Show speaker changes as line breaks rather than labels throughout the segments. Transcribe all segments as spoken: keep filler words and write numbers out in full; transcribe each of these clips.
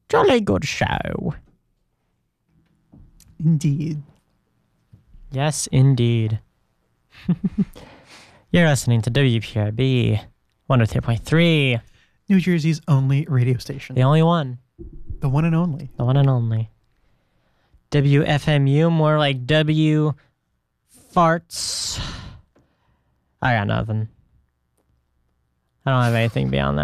Jolly good show.
Indeed.
Yes, indeed. You're listening to W P R B one oh three point three.
New Jersey's only radio station.
The only one.
The one and only.
The one and only. W F M U, more like W farts. I got nothing. I don't have anything beyond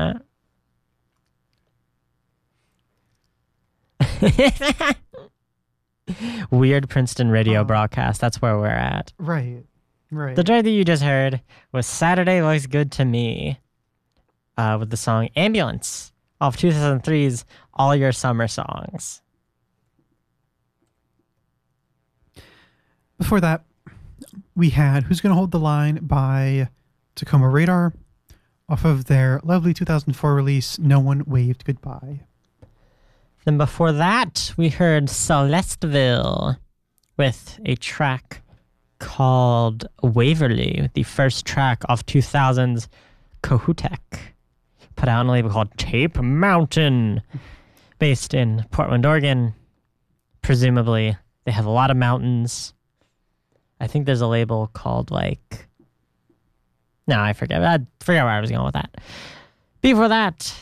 that. Weird Princeton radio oh. broadcast. That's where we're at.
Right. Right.
The track that you just heard was Saturday Looks Good to Me uh, with the song Ambulance off two thousand three's All Your Summer Songs.
Before that, we had Who's Gonna Hold the Line by Tacoma Radar off of their lovely two thousand four release No One Waved Goodbye.
Then before that, we heard Celesteville with a track called Waverly, the first track off two thousand's Kohutek, put out on a label called Tape Mountain, based in Portland, Oregon. Presumably, they have a lot of mountains. I think there's a label called, like... No, I forget. I forget where I was going with that. Before that...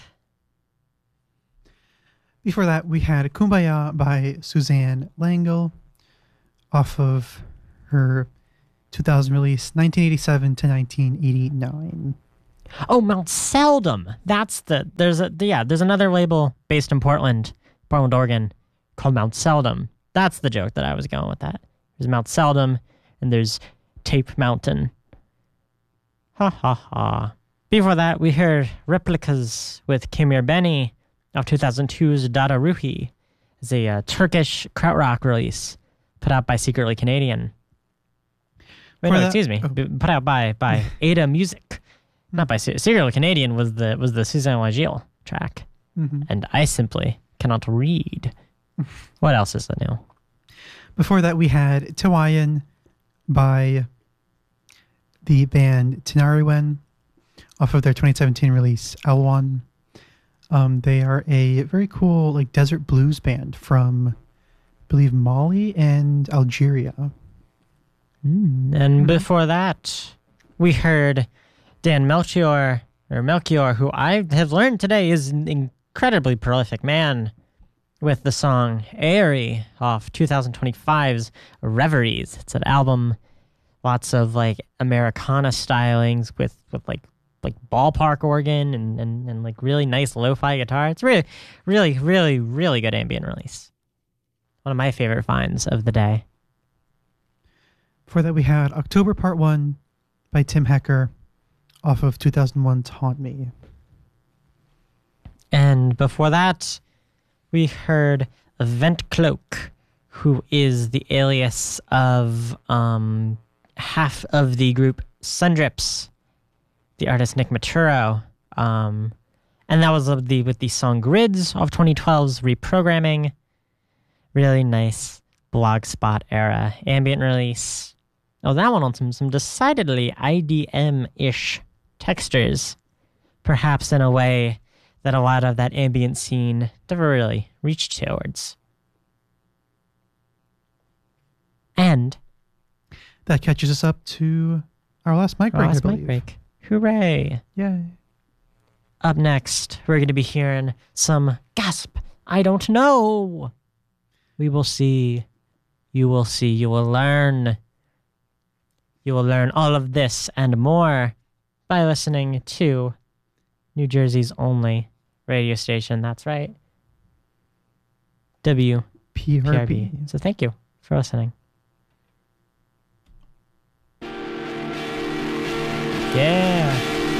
Before that, we had Kumbaya by Suzanne Langel off of her two thousand release, nineteen eighty-seven to nineteen eighty-nine.
Oh, Mount Seldom. That's the... There's a yeah, there's another label based in Portland, Portland, Oregon, called Mount Seldom. That's the joke that I was going with that. There's Mount Seldom, and there's Tape Mountain. Ha ha ha. Before that, we heard Replicas with Kimir Beni of two thousand two's Dada Ruhi. It's a uh, Turkish krautrock release put out by Secretly Canadian. Wait, no, that, excuse me. Oh. Put out by by Ada Music. Not by Secretly Canadian was the was the Suzanne Wagil track. Mm-hmm. And I simply cannot read. What else is new?
Before that, we had Tawayan by the band Tenariwen off of their twenty seventeen release, Alwan. Um, they are a very cool like desert blues band from, I believe, Mali and Algeria.
Mm, and mm-hmm. before that, we heard Dan Melchior, or Melchior, who I have learned today is an incredibly prolific man, with the song Airy off twenty twenty-five's Reveries. It's an album, lots of like Americana stylings with, with like like ballpark organ and, and, and like really nice lo-fi guitar. It's really, really, really, really good ambient release. One of my favorite finds of the day.
Before that, we had October Part one by Tim Hecker off of two thousand one's Haunt Me.
And before that, we heard Vent Cloak, who is the alias of um, half of the group Sundrips, the artist Nick Maturo. Um, and that was of the with the song Grids of twenty twelve's Reprogramming. Really nice Blogspot era ambient release. Oh, that one on some, some decidedly I D M-ish textures, perhaps in a way that a lot of that ambient scene never really reached towards. And
that catches us up to our last mic break.
Our last mic break. Hooray!
Yay!
Up next, we're going to be hearing some gasp. I don't know. We will see. You will see. You will learn. You will learn all of this and more by listening to New Jersey's only radio station. That's right. W P R B. So thank you for listening. Yeah.